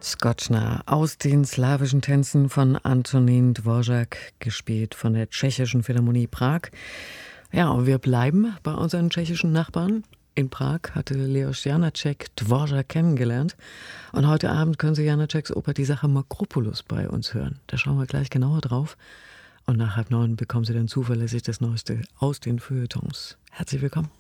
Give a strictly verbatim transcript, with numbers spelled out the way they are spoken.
Skoczna aus den slawischen Tänzen von Antonín Dvořák, gespielt von der Tschechischen Philharmonie Prag. Ja, und wir bleiben bei unseren tschechischen Nachbarn. In Prag hatte Leos Janáček Dvořák kennengelernt. Und heute Abend können Sie Janáčeks Oper Die Sache Makropoulos bei uns hören. Da schauen wir gleich genauer drauf. Und nach halb neun bekommen Sie dann zuverlässig das Neueste aus den Feuilletons. Herzlich willkommen.